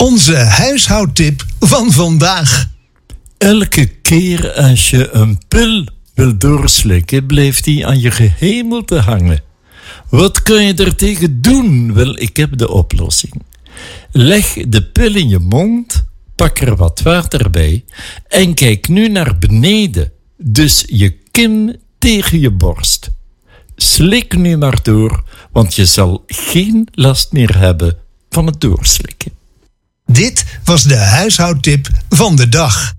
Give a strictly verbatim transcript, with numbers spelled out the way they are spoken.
Onze huishoudtip van vandaag. Elke keer als je een pil wil doorslikken, blijft die aan je gehemelte hangen. Wat kan je er tegen doen? Wel, ik heb de oplossing. Leg de pil in je mond, pak er wat water bij en kijk nu naar beneden. Dus je kin tegen je borst. Slik nu maar door, want je zal geen last meer hebben van het doorslikken. Dit was de huishoudtip van de dag.